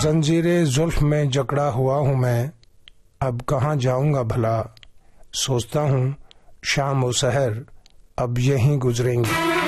जंजीरे जुल्फ में जकड़ा हुआ हूँ मैं, अब कहाँ जाऊँगा भला। सोचता हूँ शाम और सहर अब यहीं गुजरेंगी।